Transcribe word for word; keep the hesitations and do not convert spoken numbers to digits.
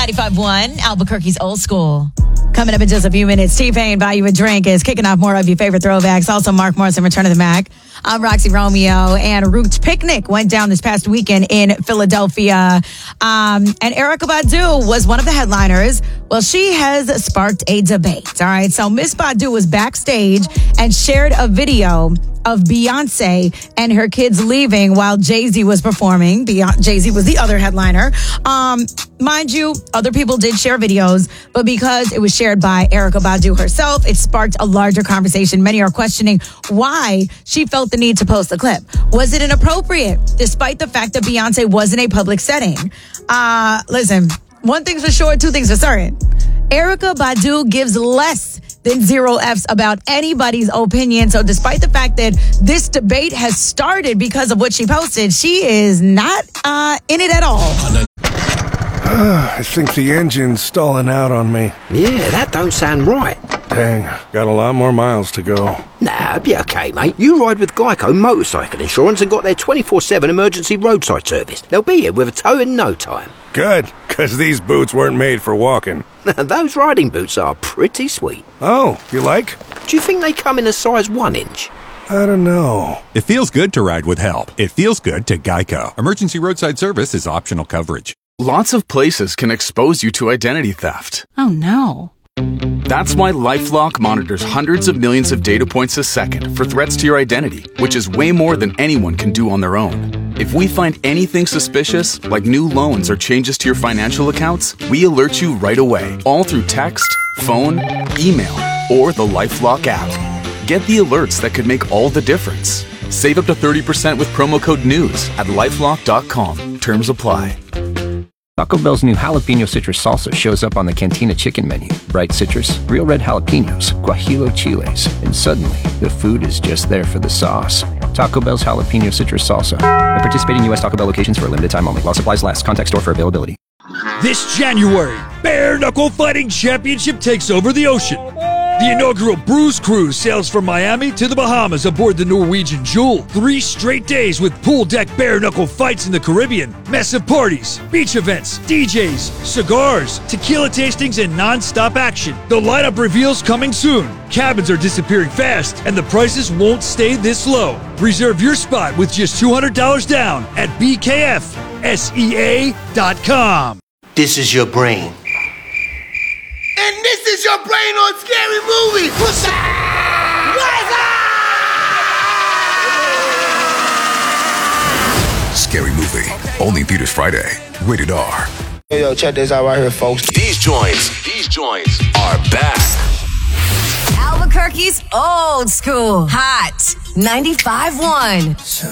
ninety-five point one, Albuquerque's Old School. Coming up in just a few minutes, T-Pain Buy You a Drink is kicking off more of your favorite throwbacks. Also, Mark Morrison, Return of the Mac. I'm Roxy Romeo, and Roots Picnic went down this past weekend in Philadelphia. Um, and Erykah Badu was one of the headliners. Well, she has sparked a debate. All right, so Miss Badu was backstage and shared a video of Beyonce and her kids leaving while Jay-Z was performing. Beyonce, Jay-Z was the other headliner. Um, mind you, other people did share videos, but because it was shared by Erykah Badu herself, it sparked a larger conversation. Many are questioning why she felt the need to post the clip. Was it inappropriate, despite the fact that Beyonce was in a public setting? Uh, listen, one thing's for sure, two things for certain. Erykah Badu gives less than zero F's about anybody's opinion. So despite the fact that this debate has started because of what she posted, she is not uh, in it at all. I think the engine's stalling out on me. Yeah, that don't sound right. Dang, got a lot more miles to go. Nah, be okay, mate. You ride with Geico Motorcycle Insurance and got their twenty-four seven emergency roadside service. They'll be here with a tow in no time. Good, because these boots weren't made for walking. Those riding boots are pretty sweet. Oh, you like? Do you think they come in a size one inch? I don't know. It feels good to ride with help. It feels good to Geico. Emergency roadside service is optional coverage. Lots of places can expose you to identity theft. Oh, no. That's why LifeLock monitors hundreds of millions of data points a second for threats to your identity, which is way more than anyone can do on their own. If we find anything suspicious, like new loans or changes to your financial accounts, we alert you right away, all through text, phone, email, or the LifeLock app. Get the alerts that could make all the difference. Save up to thirty percent with promo code NEWS at lifelock dot com. Terms apply. Taco Bell's new jalapeno citrus salsa shows up on the Cantina chicken menu. Bright citrus, real red jalapenos, guajillo chiles, and suddenly the food is just there for the sauce. Taco Bell's jalapeno citrus salsa. At participating U S Taco Bell locations for a limited time only. While supplies last. Contact store for availability. This January, Bare Knuckle Fighting Championship takes over the ocean. The inaugural Bruise Cruise sails from Miami to the Bahamas aboard the Norwegian Jewel. Three straight days with pool deck bare knuckle fights in the Caribbean, massive parties, beach events, D Js, cigars, tequila tastings, and non-stop action. The lineup reveals coming soon. Cabins are disappearing fast, and the prices won't stay this low. Reserve your spot with just two hundred dollars down at B K F S E A dot com. This is your brain. And this is your brain on Scary Movie. What's up? Scary Movie. Okay. Only in theaters Friday. Rated R. Yo, yo, check this out right here, folks. These joints, these joints are back. Albuquerque's Old School. Hot ninety-five point one.